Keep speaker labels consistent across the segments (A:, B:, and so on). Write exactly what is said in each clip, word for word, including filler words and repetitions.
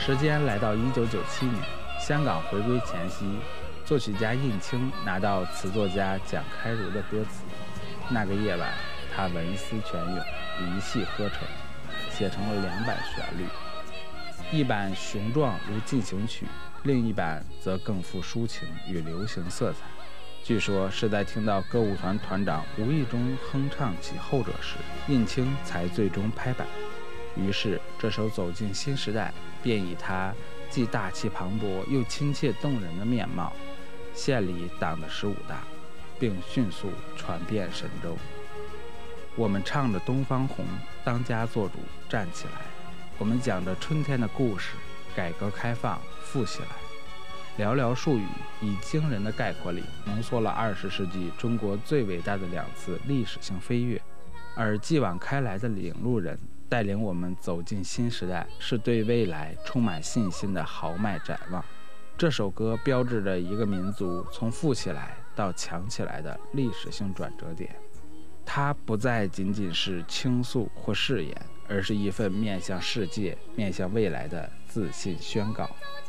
A: 时间来到一九九七年，香港回归前夕，作曲家印青拿到词作家蒋开儒的歌词。那个夜晚，他文思泉涌，一气呵成，写成了两版旋律，一版雄壮如进行曲，另一版则更富抒情与流行色彩。据说是在听到歌舞团团长无意中哼唱起后者时，印青才最终拍板。于是这首《走进新时代》便以他既大气磅礴又亲切动人的面貌，献礼党的十五大，并迅速传遍神州。我们唱着东方红，当家作主站起来，我们讲着春天的故事，改革开放富起来。寥寥数语以惊人的概括力浓缩了二十世纪中国最伟大的两次历史性飞跃。而继往开来的领路人带领我们走进新时代，是对未来充满信心的豪迈展望。这首歌标志着一个民族从富起来到强起来的历史性转折点。它不再仅仅是倾诉或誓言，而是一份面向世界、面向未来的自信宣告。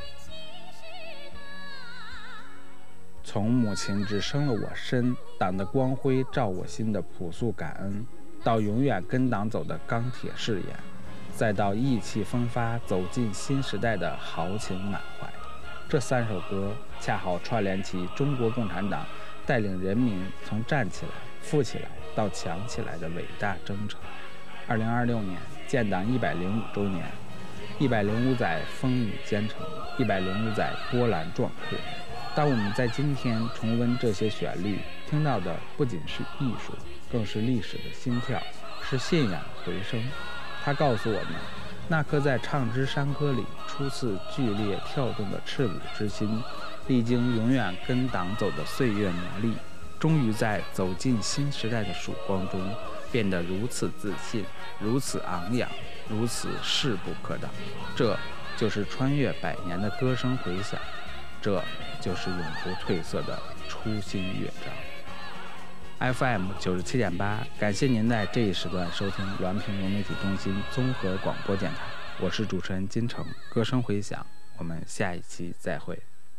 A: 从母亲只生了我身，党的光辉照我心的朴素感恩，到永远跟党走的钢铁誓言，再到意气风发走进新时代的豪情满怀，这三首歌恰好串联起中国共产党带领人民从站起来、富起来到强起来的伟大征程。二零二六年建党一百零五周年，一百零五载风雨兼程，一百零五载波澜壮阔。当我们在今天重温这些旋律，听到的不仅是艺术，更是历史的心跳，是信仰的回声。它告诉我们，那颗在唱支山歌里初次剧烈跳动的赤子之心，历经永远跟党走的岁月磨砺，终于在走进新时代的曙光中变得如此自信，如此昂扬，如此势不可挡。这就是穿越百年的歌声回响，这就是永不褪色的初心乐章。F M 九十七点八，感谢您在这一时段收听滦平融媒体中心综合广播电台，我是主持人金城，歌声回响，我们下一期再会。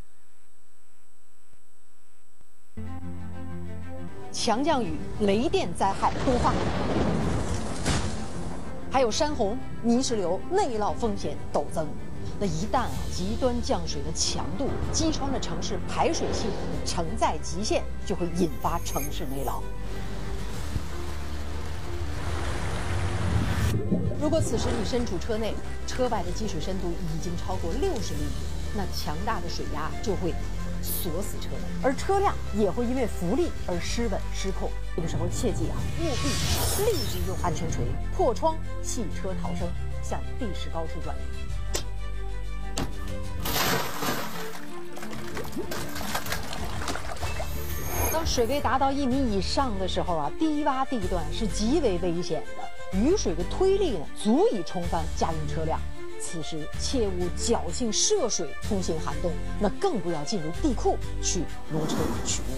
B: 强降雨、雷电灾害多发，还有山洪、泥石流、内涝风险陡增。那一旦啊极端降水的强度击穿了城市排水系统的承载极限，就会引发城市内涝。如果此时你身处车内，车外的积水深度已经超过六十厘米，那强大的水压就会锁死车门，而车辆也会因为浮力而失稳失控。这个时候切记啊，务必立即用安全锤破窗，弃车逃生，向地势高处转移。当水位达到一米以上的时候啊，低洼地段是极为危险的，雨水的推力呢足以冲翻驾运车辆。此时切勿侥幸涉水通行涵洞，那更不要进入地库去挪车取物。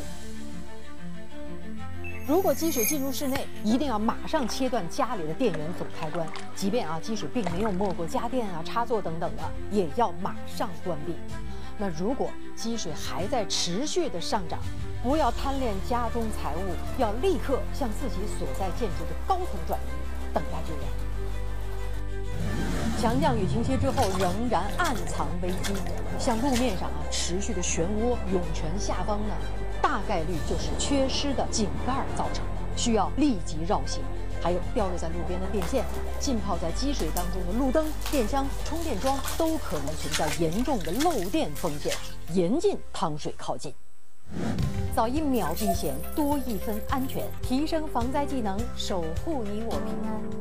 B: 如果积水进入室内，一定要马上切断家里的电源总开关，即便啊积水并没有没过家电啊、插座等等的，也要马上关闭。那如果积水还在持续的上涨，不要贪恋家中财物，要立刻向自己所在建筑的高层转移，等待救援。强降雨停歇之后，仍然暗藏危机，像路面上啊持续的漩涡、涌泉下方呢，大概率就是缺失的井盖造成的，需要立即绕行。还有掉落在路边的电线，浸泡在积水当中的路灯、电箱、充电桩都可能存在严重的漏电风险，严禁趟水靠近。早一秒避险，多一分安全，提升防灾技能，守护你我平安。